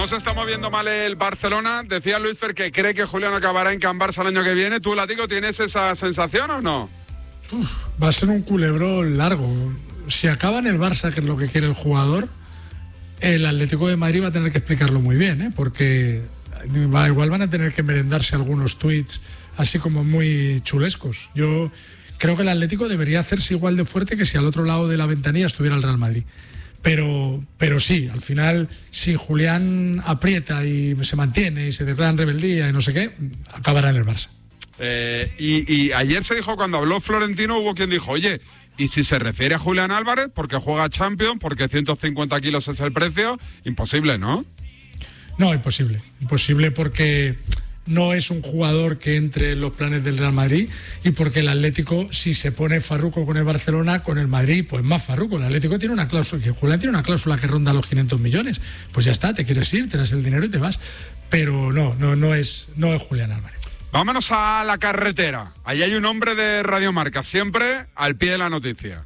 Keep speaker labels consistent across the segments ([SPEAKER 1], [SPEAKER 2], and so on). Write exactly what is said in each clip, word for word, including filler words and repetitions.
[SPEAKER 1] se está moviendo mal el Barcelona. Decía Luis Fer que cree que Julián acabará en Can Barça el año que viene. ¿Tú, Latico, tienes esa sensación o no?
[SPEAKER 2] Uf, va a ser un culebrón largo. Si acaba en el Barça, que es lo que quiere el jugador, el Atlético de Madrid va a tener que explicarlo muy bien, ¿eh? Porque va, igual van a tener que merendarse algunos tuits así como muy chulescos. Yo creo que el Atlético debería hacerse igual de fuerte que si al otro lado de la ventanilla estuviera el Real Madrid. Pero, pero sí, al final, si Julián aprieta y se mantiene y se declara en rebeldía y no sé qué, acabará en el Barça.
[SPEAKER 1] Eh, y, y ayer se dijo, cuando habló Florentino, hubo quien dijo, oye, y si se refiere a Julián Álvarez, porque juega Champions, porque ciento cincuenta kilos es el precio, imposible, ¿no?
[SPEAKER 2] No, imposible. Imposible porque no es un jugador que entre en los planes del Real Madrid y porque el Atlético, si se pone farruco con el Barcelona, con el Madrid, pues más farruco. El Atlético tiene una cláusula, que Julián tiene una cláusula que ronda los quinientos millones. Pues ya está, te quieres ir, te das el dinero y te vas. Pero no, no, no es, no es Julián Álvarez.
[SPEAKER 1] Vámonos a la carretera. Ahí hay un hombre de Radio Marca, siempre al pie de la noticia.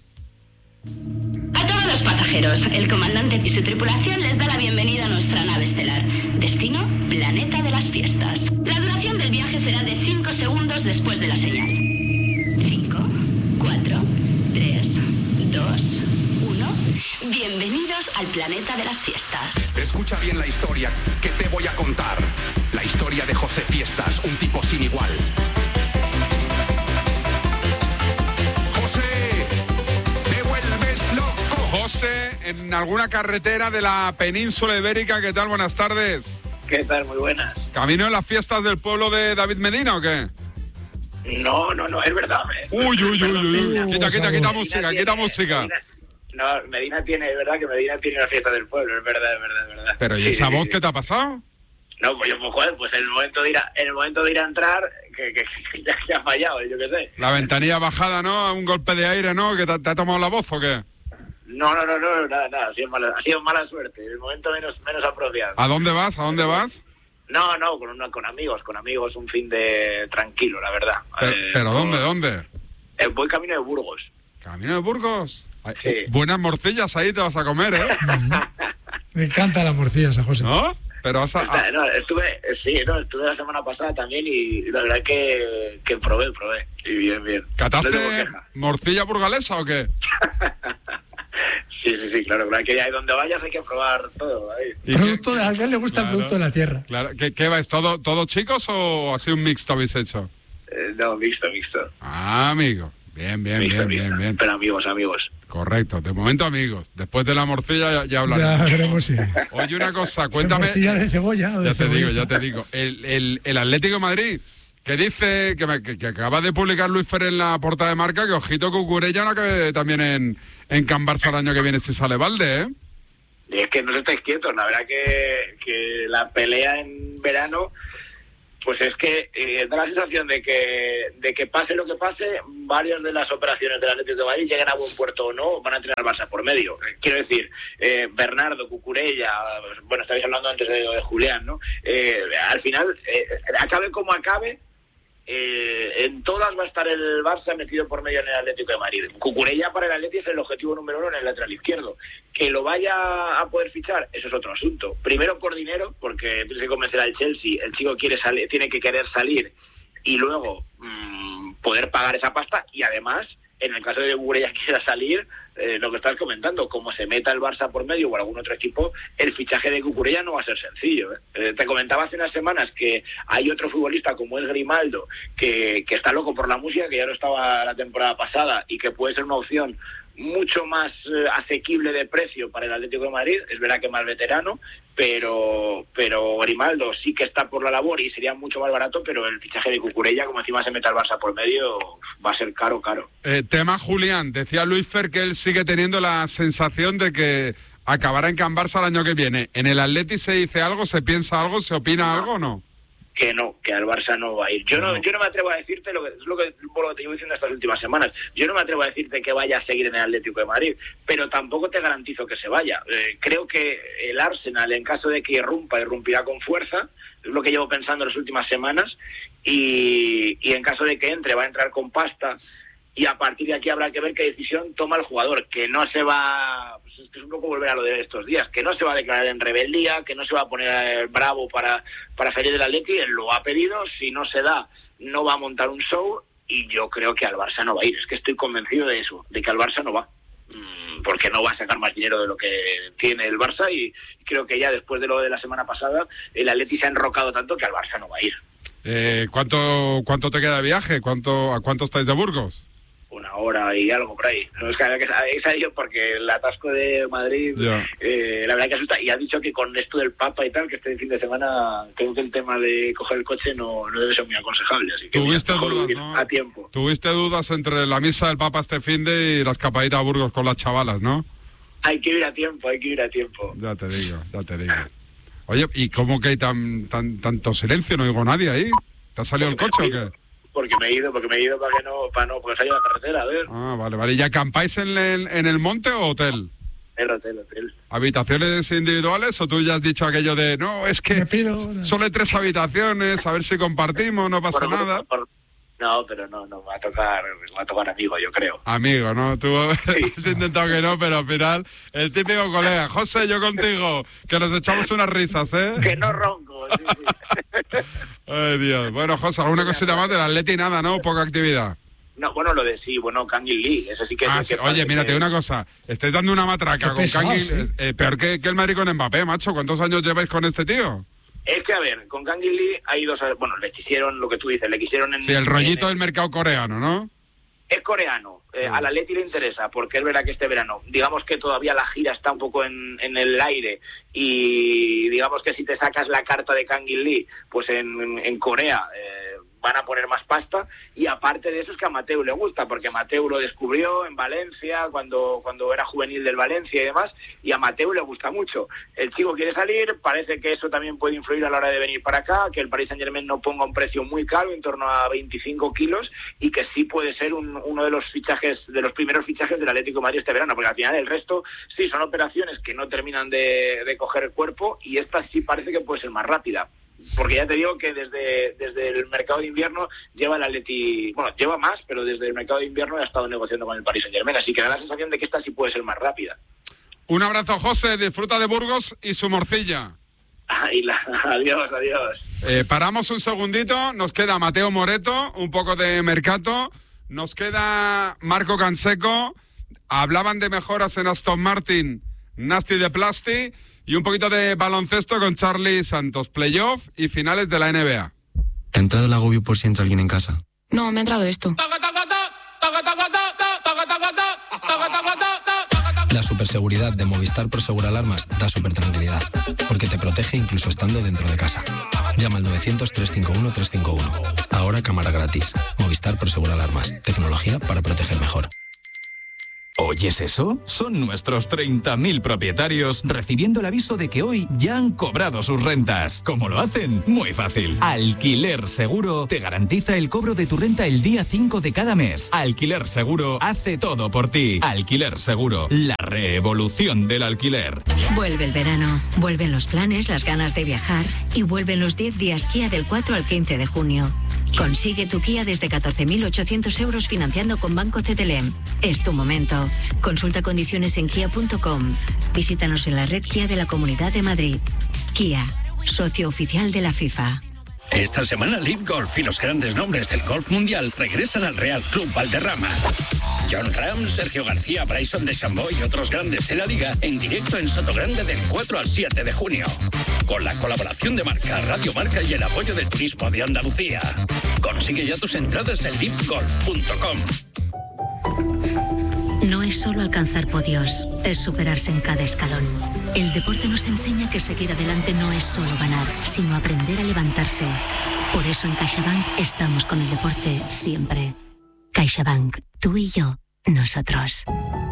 [SPEAKER 3] A todos los pasajeros, el comandante y su tripulación les da la bienvenida a nuestra nave estelar. Destino, Planeta de las Fiestas. La duración del viaje será de cinco segundos después de la señal. cinco, cuatro, tres, dos, uno. Bienvenidos al Planeta de las Fiestas.
[SPEAKER 4] Escucha bien la historia que te voy a contar. La historia de José Fiestas, un tipo sin igual.
[SPEAKER 1] José, en alguna carretera de la península ibérica, ¿qué tal? Buenas tardes.
[SPEAKER 5] ¿Qué tal? Muy buenas.
[SPEAKER 1] ¿Camino de las fiestas del pueblo de David Medina o qué?
[SPEAKER 5] No, no, no, es verdad.
[SPEAKER 1] Uy, uy, uy, uy, uy. Quita, quita, quita música,
[SPEAKER 5] tiene,
[SPEAKER 1] quita música.
[SPEAKER 5] Medina, no, Medina tiene, es verdad que Medina tiene la fiesta del pueblo, es verdad, es verdad, es verdad.
[SPEAKER 1] Pero ¿y
[SPEAKER 5] sí,
[SPEAKER 1] esa
[SPEAKER 5] sí,
[SPEAKER 1] voz
[SPEAKER 5] sí.
[SPEAKER 1] qué te ha pasado?
[SPEAKER 5] No, pues, pues joder, pues en el momento de ir a, en el momento de ir a entrar, que, que, que ya que ha fallado, yo qué sé.
[SPEAKER 1] La ventanilla bajada, ¿no? Un golpe de aire, ¿no? ¿Que te, te ha tomado la voz o qué?
[SPEAKER 5] No, no, no, no, nada, nada, ha sido mala, ha sido mala suerte, el momento menos menos apropiado.
[SPEAKER 1] ¿A dónde vas? ¿A dónde vas?
[SPEAKER 5] No, no, con una, con amigos, con amigos, un fin de tranquilo, la verdad.
[SPEAKER 1] Pero,
[SPEAKER 5] eh,
[SPEAKER 1] ¿pero
[SPEAKER 5] no,
[SPEAKER 1] dónde, dónde?
[SPEAKER 5] Eh, voy camino de Burgos.
[SPEAKER 1] ¿Camino de Burgos? Ay,
[SPEAKER 5] Sí.
[SPEAKER 1] Buenas morcillas ahí te vas a comer, ¿eh?
[SPEAKER 2] Me encantan las morcillas a José.
[SPEAKER 1] ¿No? Pero vas a...
[SPEAKER 5] Está, no, estuve, sí, no, estuve la semana pasada también y la verdad que, que probé, probé. Y bien, bien.
[SPEAKER 1] ¿Cataste
[SPEAKER 5] No tengo queja.
[SPEAKER 1] morcilla burgalesa o qué?
[SPEAKER 5] Sí, sí, sí, claro, claro que ahí donde vayas hay que probar todo. Ahí.
[SPEAKER 1] ¿Y
[SPEAKER 2] Producto
[SPEAKER 1] qué-
[SPEAKER 2] de, a él le gusta
[SPEAKER 1] Claro.
[SPEAKER 2] el producto de la tierra.
[SPEAKER 1] Claro, ¿qué, qué vais? ¿Todo, ¿Todo chicos o así un mixto habéis hecho?
[SPEAKER 5] Eh, no, mixto, mixto.
[SPEAKER 1] Ah, amigo. Bien, bien,
[SPEAKER 5] mixto,
[SPEAKER 1] bien,
[SPEAKER 5] mixto.
[SPEAKER 1] bien, bien.
[SPEAKER 5] Pero amigos, amigos.
[SPEAKER 1] Correcto. De momento, amigos. Después de la morcilla ya, ya
[SPEAKER 2] Ya
[SPEAKER 1] hablaremos.
[SPEAKER 2] veremos si.
[SPEAKER 1] Oye, una cosa, cuéntame...
[SPEAKER 2] Morcilla de cebolla o de
[SPEAKER 1] Ya te digo,
[SPEAKER 2] cebolleta.
[SPEAKER 1] ya te digo. El, el, el Atlético de Madrid, que dice, que, me- que, que acaba de publicar Luis Fer en la portada de Marca, que ojito Cucurella no acabe también en, en Can Barça el año que viene si sale Valde, ¿eh?
[SPEAKER 5] Y es que no estáis quietos, la verdad que, que la pelea en verano, pues es que eh, da la sensación de que de que pase lo que pase, varias de las operaciones del Atlético de Madrid, lleguen a buen puerto o no, van a tener al Barça por medio. Eh, quiero decir, eh, Bernardo, Cucurella, bueno, estabais hablando antes de, de Julián, ¿no? Eh, al final, eh, acabe como acabe, eh, en todas va a estar el Barça metido por medio en el Atlético de Madrid. Cucurella para el Atlético es el objetivo número uno en el lateral izquierdo. Que lo vaya a poder fichar, eso es otro asunto. Primero por dinero, porque tiene que convencer al Chelsea, el chico quiere salir, tiene que querer salir y luego mmm, poder pagar esa pasta, y además, en el caso de que Cucurella quiera salir, eh, lo que estás comentando, como se meta el Barça por medio o algún otro equipo, el fichaje de Cucurella no va a ser sencillo, ¿eh? Eh, te comentaba hace unas semanas que hay otro futbolista como es Grimaldo, que, que está loco por la música, que ya no estaba la temporada pasada y que puede ser una opción mucho más eh, asequible de precio para el Atlético de Madrid. Es verdad que más veterano, pero pero Grimaldo sí que está por la labor y sería mucho más barato, pero el fichaje de Cucurella, como encima se mete al Barça por medio, va a ser caro, caro.
[SPEAKER 1] Eh, tema Julián, decía Luis Fer que él sigue teniendo la sensación de que acabará en Can Barça el año que viene. ¿En el Atleti se dice algo, se piensa algo, se opina algo o no?
[SPEAKER 5] Que no, que al Barça no va a ir. Yo no, yo no me atrevo a decirte lo que es lo que, por lo que te llevo diciendo estas últimas semanas. Yo no me atrevo a decirte que vaya a seguir en el Atlético de Madrid, pero tampoco te garantizo que se vaya. Eh, creo que el Arsenal, en caso de que irrumpa, irrumpirá con fuerza. Es lo que llevo pensando en las últimas semanas. Y, y en caso de que entre, va a entrar con pasta. Y a partir de aquí habrá que ver qué decisión toma el jugador, que no se va, pues es que es un poco volver a lo de estos días, que no se va a declarar en rebeldía, que no se va a poner bravo para, para salir del Atleti, él lo ha pedido, si no se da, no va a montar un show, y yo creo que al Barça no va a ir, es que estoy convencido de eso, de que al Barça no va, porque no va a sacar más dinero de lo que tiene el Barça, y creo que ya después de lo de la semana pasada, el Atleti se ha enrocado tanto que al Barça no va a ir.
[SPEAKER 1] Eh, ¿cuánto, ¿Cuánto te queda de viaje? ¿Cuánto, ¿A cuánto estáis de Burgos?
[SPEAKER 5] Una hora y algo por ahí. No, es que he salido porque el atasco de Madrid, eh, la verdad que asusta. Y ha dicho que con esto del Papa y tal, que este fin de semana, creo que el tema de coger el coche no, no debe ser muy aconsejable. Así que
[SPEAKER 1] ¿Tuviste dudas, no?
[SPEAKER 5] A tiempo.
[SPEAKER 1] ¿Tuviste dudas entre la misa del Papa este finde y la escapadita a Burgos con las chavalas, no?
[SPEAKER 5] Hay que ir a tiempo, hay que ir a tiempo.
[SPEAKER 1] Ya te digo, ya te digo. Oye, ¿y cómo que hay tan, tan tanto silencio? No oigo nadie ahí. ¿Te ha salido el coche o qué?
[SPEAKER 5] Porque me he ido, porque me he ido para que no, para no, porque salí a la carretera, a ver.
[SPEAKER 1] Ah, vale, vale. ¿Y acampáis en el, en el monte o hotel?
[SPEAKER 5] El hotel, hotel.
[SPEAKER 1] ¿Habitaciones individuales o tú ya has dicho aquello de, no, es que pido, solo hay tres habitaciones, a ver si compartimos, no pasa por, nada?
[SPEAKER 5] Por, no, pero no, no, va a tocar, va a tocar amigo, yo creo.
[SPEAKER 1] Amigo, ¿no? Tú sí. Has intentado que no, pero al final, el típico colega, José, yo contigo, que nos echamos unas risas, ¿eh?
[SPEAKER 5] Que no ronco, sí, sí.
[SPEAKER 1] Ay, Dios. Bueno, José, alguna cosita más del Atleti, nada, ¿no? Poca actividad.
[SPEAKER 5] No, bueno, lo de sí, bueno, Kangin Lee, eso sí que...
[SPEAKER 1] Ah,
[SPEAKER 5] es
[SPEAKER 1] sí.
[SPEAKER 5] que
[SPEAKER 1] Oye, mira, te digo una cosa, estáis dando una matraca con Kangin,
[SPEAKER 2] sí.
[SPEAKER 1] eh, peor que, que el Madrid con Mbappé, macho. ¿Cuántos años lleváis con este tío?
[SPEAKER 5] Es que, a ver, con Kangin Lee hay dos... Bueno, le quisieron, lo que tú dices, le quisieron en...
[SPEAKER 1] Sí, el rollito
[SPEAKER 5] en,
[SPEAKER 1] del mercado coreano, ¿no?
[SPEAKER 5] Es coreano, eh, al Atleti le interesa, porque es verdad que este verano, digamos que todavía la gira está un poco en, en el aire, y digamos que si te sacas la carta de Kangin Lee, pues en, en Corea... Eh, van a poner más pasta, y aparte de eso es que a Mateu le gusta, porque Mateu lo descubrió en Valencia, cuando cuando era juvenil del Valencia y demás, y a Mateu le gusta mucho. El chico quiere salir, parece que eso también puede influir a la hora de venir para acá, que el Paris Saint-Germain no ponga un precio muy caro, en torno a veinticinco kilos, y que sí puede ser un, uno de los fichajes, de los primeros fichajes del Atlético de Madrid este verano, porque al final el resto, sí, son operaciones que no terminan de, de coger el cuerpo, y esta sí parece que puede ser más rápida. Porque ya te digo que desde, desde el mercado de invierno lleva el Atleti, bueno, lleva más, pero desde el mercado de invierno ha estado negociando con el Paris Saint-Germain, así que da la sensación de que esta sí puede ser más rápida.
[SPEAKER 1] Un abrazo, José, disfruta de Burgos y su morcilla.
[SPEAKER 5] Ay, la, adiós, adiós.
[SPEAKER 1] Eh, paramos un segundito, nos queda Mateo Moreto, un poco de Mercato, nos queda Marco Canseco, hablaban de mejoras en Aston Martin, Nasty de Plasti, y un poquito de baloncesto con Charlie Santos, playoff y finales de la N B A.
[SPEAKER 6] ¿Te ha entrado el agobio por si entra alguien en casa?
[SPEAKER 7] No, me ha entrado esto.
[SPEAKER 6] La superseguridad de Movistar Prosegur Alarmas da súper tranquilidad, porque te protege incluso estando dentro de casa. Llama al novecientos, trescientos cincuenta y uno, trescientos cincuenta y uno. Ahora cámara gratis. Movistar Prosegur Alarmas. Tecnología para proteger mejor.
[SPEAKER 8] ¿Oyes eso? Son nuestros treinta mil propietarios recibiendo el aviso de que hoy ya han cobrado sus rentas. ¿Cómo lo hacen? Muy fácil. Alquiler Seguro te garantiza el cobro de tu renta el día cinco de cada mes. Alquiler Seguro hace todo por ti. Alquiler Seguro, la revolución del alquiler.
[SPEAKER 9] Vuelve el verano, vuelven los planes, las ganas de viajar y vuelven los diez días Kia del cuatro al quince de junio. Consigue tu Kia desde catorce mil ochocientos euros financiando con Banco C T L M. Es tu momento. Consulta condiciones en kia punto com. Visítanos en la red Kia de la Comunidad de Madrid. Kia, socio oficial de la FIFA.
[SPEAKER 10] Esta semana Live Golf y los grandes nombres del golf mundial regresan al Real Club Valderrama. John Ram, Sergio García, Bryson DeChambeau y otros grandes de la liga en directo en Sotogrande del cuatro al siete de junio. Con la colaboración de Marca, Radio Marca y el apoyo del Turismo de Andalucía. Consigue ya tus entradas en live golf punto com.
[SPEAKER 9] No es solo alcanzar podios, es superarse en cada escalón. El deporte nos enseña que seguir adelante no es solo ganar, sino aprender a levantarse. Por eso en CaixaBank estamos con el deporte siempre. CaixaBank, tú y yo, nosotros.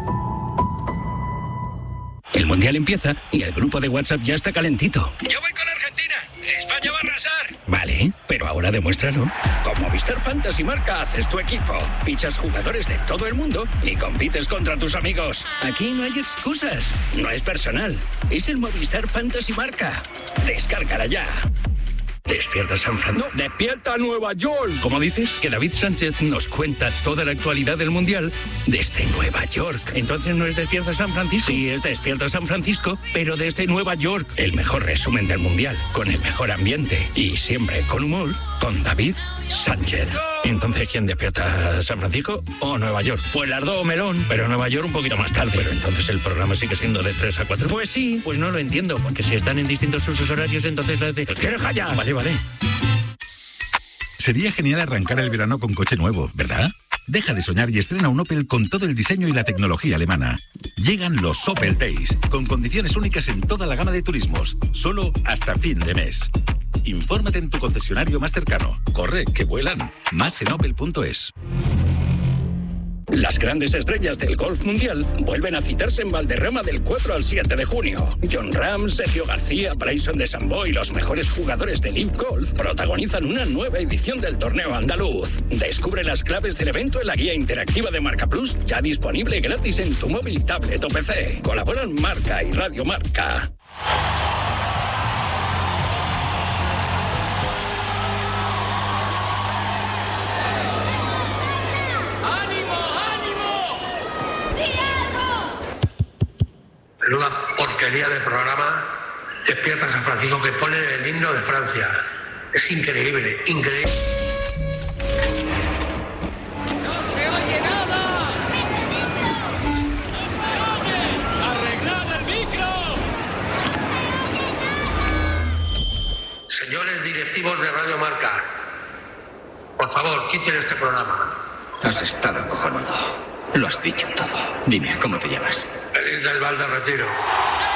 [SPEAKER 10] El Mundial empieza y el grupo de WhatsApp ya está calentito. ¡Yo voy con Argentina! ¡España va a arrasar! Vale, pero ahora demuéstralo. Con Movistar Fantasy Marca haces tu equipo, fichas jugadores de todo el mundo y compites contra tus amigos. Aquí no hay excusas, no es personal, es el Movistar Fantasy Marca. Descárgala ya. Despierta San Francisco. No, despierta Nueva York. ¿Cómo dices? Que David Sánchez nos cuenta toda la actualidad del Mundial desde Nueva York. Entonces no es Despierta San Francisco. Sí, es Despierta San Francisco, pero desde Nueva York. El mejor resumen del Mundial, con el mejor ambiente y siempre con humor, con David Sánchez. Entonces, ¿quién despierta? ¿San Francisco o Nueva York? Pues las dos, melón, pero Nueva York un poquito más tarde. Pero entonces el programa sigue siendo de tres a cuatro. Pues sí, pues no lo entiendo, porque si están en distintos usos horarios, entonces la de... ¿Qué deja ya? Vale, vale.
[SPEAKER 7] Sería genial arrancar el verano con coche nuevo, ¿verdad? Deja de soñar y estrena un Opel con todo el diseño y la tecnología alemana. Llegan los Opel Days, con condiciones únicas en toda la gama de turismos, solo hasta fin de mes. Infórmate en tu concesionario más cercano. Corre, que vuelan. Más en opel punto es.
[SPEAKER 10] Las grandes estrellas del golf mundial vuelven a citarse en Valderrama del cuatro al siete de junio. Jon Rahm, Sergio García, Bryson DeChambeau y los mejores jugadores de Live Golf protagonizan una nueva edición del torneo andaluz. Descubre las claves del evento en la guía interactiva de Marca Plus, ya disponible gratis en tu móvil, tablet o P C. Colaboran Marca y Radio Marca.
[SPEAKER 11] Menuda porquería de programa Despierta San Francisco, que pone el himno de Francia. Es increíble, increíble.
[SPEAKER 12] ¡No se oye nada!
[SPEAKER 13] ¡Ese micro!
[SPEAKER 12] ¡No se oye! ¡Arreglad el micro!
[SPEAKER 13] ¡No se oye nada!
[SPEAKER 11] Señores directivos de Radio Marca, por favor, quiten este programa.
[SPEAKER 14] Has estado cojonudo. Lo has dicho todo. Dime, ¿cómo te llamas?
[SPEAKER 11] Feliz del Valde Retiro.